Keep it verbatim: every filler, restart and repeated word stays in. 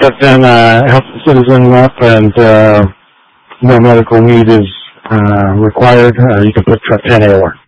but then uh, help the citizen up and uh, no medical need is uh, required, uh, you can put truck ten A or.